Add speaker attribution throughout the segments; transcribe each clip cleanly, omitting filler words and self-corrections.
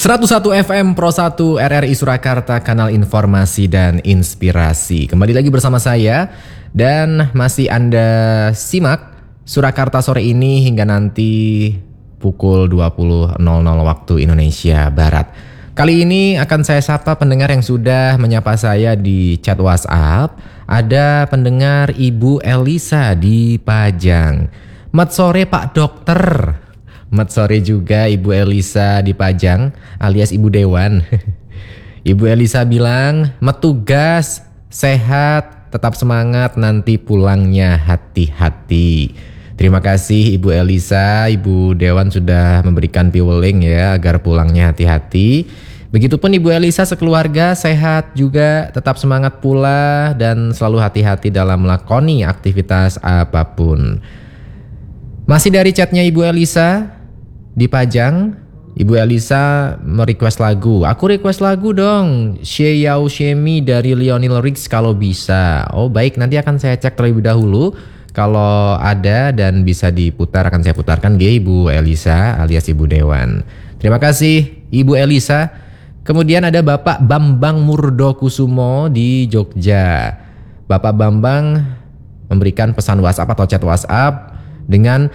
Speaker 1: 101 FM Pro 1 RRI Surakarta, kanal informasi dan inspirasi. Kembali lagi bersama saya dan masih Anda simak Surakarta sore ini hingga nanti pukul 20.00 waktu Indonesia Barat. Kali ini akan saya sapa pendengar yang sudah menyapa saya di chat WhatsApp. Ada pendengar Ibu Elisa di Pajang. Mat sore Pak Dokter. Mat sore juga Ibu Elisa di Pajang alias Ibu Dewan. Ibu Elisa bilang, "Mat tugas, sehat, tetap semangat, nanti pulangnya hati-hati." Terima kasih Ibu Elisa, Ibu Dewan sudah memberikan piweling ya agar pulangnya hati-hati. Begitupun Ibu Elisa sekeluarga sehat juga, tetap semangat pula dan selalu hati-hati dalam melakoni aktivitas apapun. Masih dari chatnya Ibu Elisa di Pajang, Ibu Elisa merequest lagu. Aku request lagu dong, She Yao She Mi dari Lionel Riggs kalau bisa. Oh baik, nanti akan saya cek terlebih dahulu. Kalau ada dan bisa diputar akan saya putarkan dia Ibu Elisa alias Ibu Dewan. Terima kasih Ibu Elisa. Kemudian ada Bapak Bambang Murdokusumo di Jogja. Bapak Bambang memberikan pesan WhatsApp atau chat WhatsApp dengan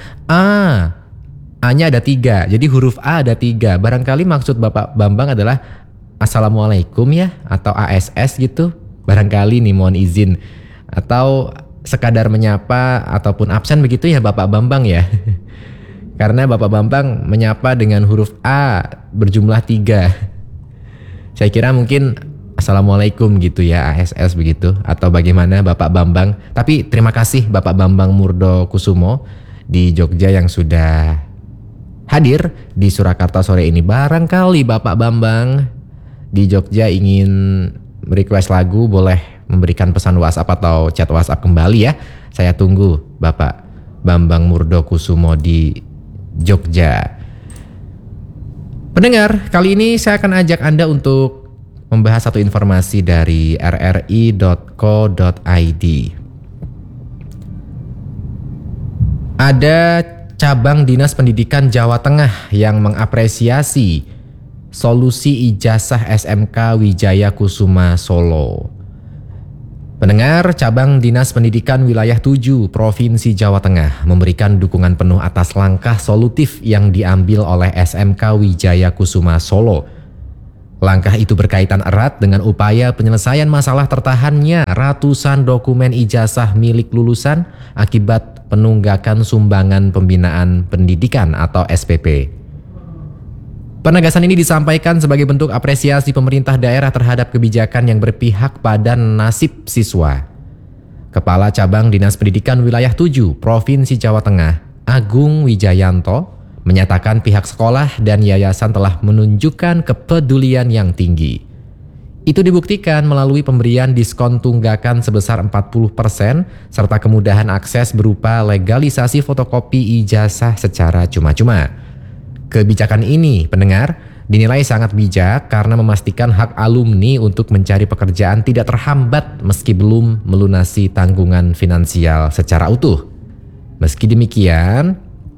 Speaker 1: A-nya ada 3. Jadi huruf A ada 3. Barangkali maksud Bapak Bambang adalah Assalamualaikum ya, atau ASS gitu. Barangkali nih, mohon izin. Atau sekadar menyapa ataupun absen begitu ya Bapak Bambang ya. Karena Bapak Bambang menyapa dengan huruf A berjumlah 3. Saya kira mungkin Assalamualaikum gitu ya, ASS begitu. Atau bagaimana Bapak Bambang. Tapi terima kasih Bapak Bambang Murdokusumo di Jogja yang sudah hadir di Surakarta sore ini. Barangkali Bapak Bambang di Jogja ingin request lagu, boleh memberikan pesan WhatsApp atau chat WhatsApp kembali ya. Saya tunggu Bapak Bambang Murdokusumo di Jogja. Pendengar, kali ini saya akan ajak Anda untuk membahas satu informasi dari rri.co.id. Ada cabang Dinas Pendidikan Jawa Tengah yang mengapresiasi solusi ijazah SMK Wijaya Kusuma Solo. Pendengar, cabang Dinas Pendidikan Wilayah 7 Provinsi Jawa Tengah memberikan dukungan penuh atas langkah solutif yang diambil oleh SMK Wijaya Kusuma Solo. Langkah itu berkaitan erat dengan upaya penyelesaian masalah tertahannya ratusan dokumen ijazah milik lulusan akibat penunggakan sumbangan pembinaan pendidikan atau SPP. Penegasan ini disampaikan sebagai bentuk apresiasi pemerintah daerah terhadap kebijakan yang berpihak pada nasib siswa. Kepala Cabang Dinas Pendidikan Wilayah 7 Provinsi Jawa Tengah, Agung Wijayanto, menyatakan pihak sekolah dan yayasan telah menunjukkan kepedulian yang tinggi. Itu dibuktikan melalui pemberian diskon tunggakan sebesar 40% serta kemudahan akses berupa legalisasi fotokopi ijazah secara cuma-cuma. Kebijakan ini, pendengar, dinilai sangat bijak karena memastikan hak alumni untuk mencari pekerjaan tidak terhambat meski belum melunasi tanggungan finansial secara utuh. Meski demikian,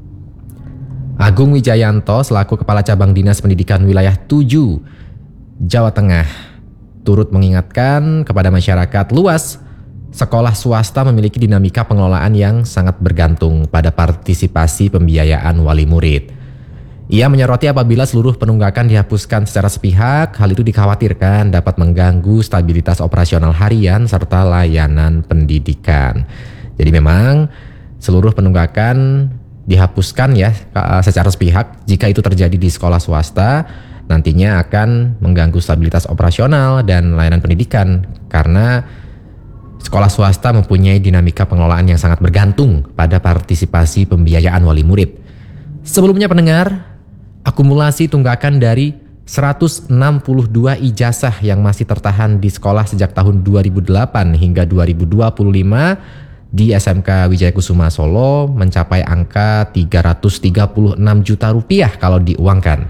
Speaker 1: Agung Wijayanto selaku Kepala Cabang Dinas Pendidikan Wilayah 7 Jawa Tengah turut mengingatkan kepada masyarakat luas, sekolah swasta memiliki dinamika pengelolaan yang sangat bergantung pada partisipasi pembiayaan wali murid. Ia menyoroti apabila seluruh penunggakan dihapuskan secara sepihak, hal itu dikhawatirkan dapat mengganggu stabilitas operasional harian serta layanan pendidikan. Jadi memang seluruh penunggakan dihapuskan ya secara sepihak. Jika itu terjadi di sekolah swasta, nantinya akan mengganggu stabilitas operasional dan layanan pendidikan karena sekolah swasta mempunyai dinamika pengelolaan yang sangat bergantung pada partisipasi pembiayaan wali murid. Sebelumnya pendengar, akumulasi tunggakan dari 162 ijazah yang masih tertahan di sekolah sejak tahun 2008 hingga 2025 di SMK Wijaya Kusuma Solo mencapai angka 336 juta rupiah kalau diuangkan.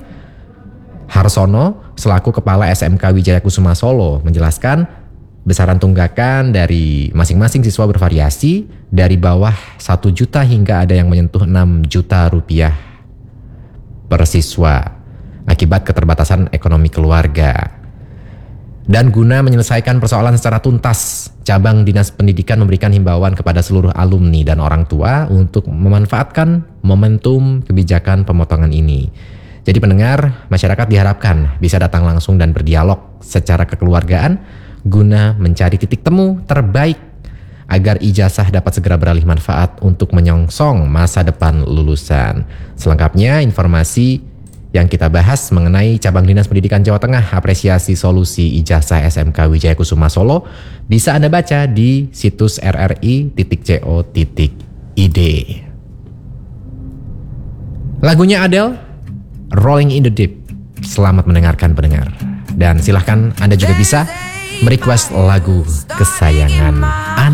Speaker 1: Harsono selaku Kepala SMK Wijaya Kusuma Solo menjelaskan besaran tunggakan dari masing-masing siswa bervariasi dari bawah 1 juta hingga ada yang menyentuh 6 juta rupiah per siswa. akibat keterbatasan ekonomi keluarga. Dan guna menyelesaikan persoalan secara tuntas, cabang Dinas Pendidikan memberikan himbauan kepada seluruh alumni dan orang tua untuk memanfaatkan momentum kebijakan pemotongan ini. Jadi pendengar, masyarakat diharapkan bisa datang langsung dan berdialog secara kekeluargaan guna mencari titik temu terbaik agar ijazah dapat segera beralih manfaat untuk menyongsong masa depan lulusan. Selengkapnya informasi yang kita bahas mengenai cabang Dinas Pendidikan Jawa Tengah apresiasi solusi ijazah SMK Wijaya Kusuma Solo bisa Anda baca di situs rri.co.id. Lagunya Adele, Rolling in the Deep. Selamat mendengarkan pendengar. Dan silahkan Anda juga bisa merequest lagu kesayangan Anda.